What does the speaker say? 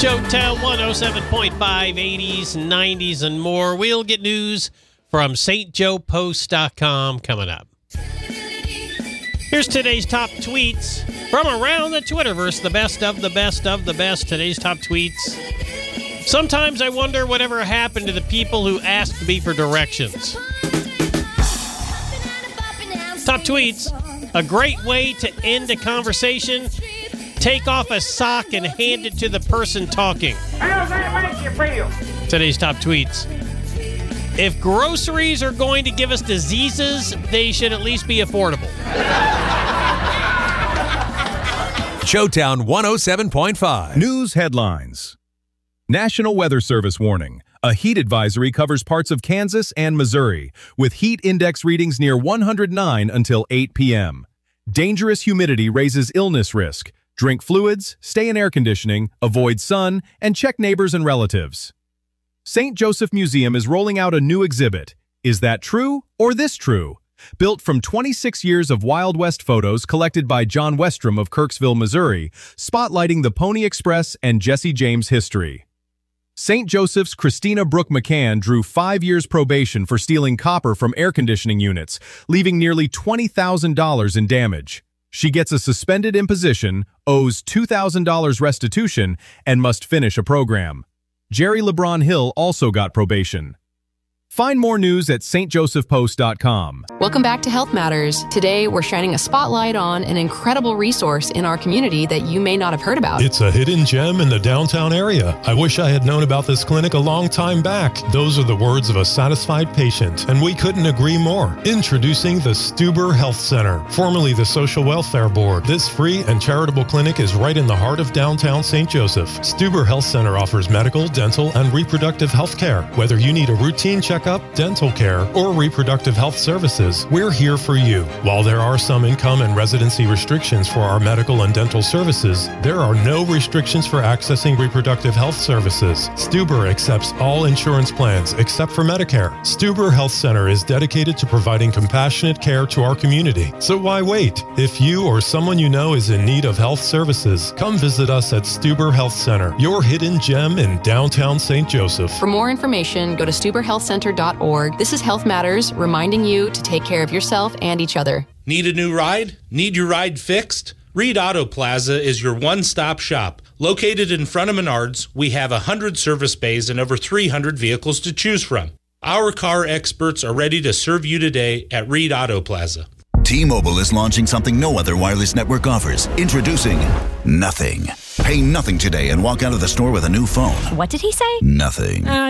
Showtown 107.5, 80s, 90s, and more. We'll get news from stjoepost.com coming up. Here's today's top tweets from around the Twitterverse. The best of the best of the best. Today's top tweets. Sometimes I wonder whatever happened to the people who asked me for directions. Top tweets. A great way to end a conversation. Take off a sock and hand it to the person talking. How does that make you feel? Today's top tweets. If groceries are going to give us diseases, they should at least be affordable. Showtown 107.5. News headlines. National Weather Service warning. A heat advisory covers parts of Kansas and Missouri, with heat index readings near 109 until 8 p.m. Dangerous humidity raises illness risk. Drink fluids, stay in air conditioning, avoid sun, and check neighbors and relatives. St. Joseph Museum is rolling out a new exhibit. Is that true or this true? Built from 26 years of Wild West photos collected by John Westrom of Kirksville, Missouri, spotlighting the Pony Express and Jesse James history. St. Joseph's Christina Brooke McCann drew 5 years probation for stealing copper from air conditioning units, leaving nearly $20,000 in damage. She gets a suspended imposition, owes $2,000 restitution, and must finish a program. Jerry LeBron Hill also got probation. Find more news at stjosephpost.com. Welcome back to Health Matters. Today, we're shining a spotlight on an incredible resource in our community that you may not have heard about. It's a hidden gem in the downtown area. I wish I had known about this clinic a long time back. Those are the words of a satisfied patient, and we couldn't agree more. Introducing the Stuber Health Center, formerly the Social Welfare Board. This free and charitable clinic is right in the heart of downtown St. Joseph. Stuber Health Center offers medical, dental, and reproductive health care. Whether you need a routine checkup, dental care, or reproductive health services, we're here for you. While there are some income and residency restrictions for our medical and dental services, there are no restrictions for accessing reproductive health services. Stuber accepts all insurance plans except for Medicare. Stuber Health Center is dedicated to providing compassionate care to our community. So why wait? If you or someone you know is in need of health services, come visit us at Stuber Health Center, your hidden gem in downtown St. Joseph. For more information, go to stuberhealthcenter.org. This is Health Matters, reminding you to take care of yourself and each other. Need a new ride? Need your ride fixed? Reed Auto Plaza is your one-stop shop. Located in front of Menards, we have 100 service bays and over 300 vehicles to choose from. Our car experts are ready to serve you today at Reed Auto Plaza. T-Mobile is launching something no other wireless network offers. Introducing Nothing. Pay nothing today and walk out of the store with a new phone. What did he say? Nothing.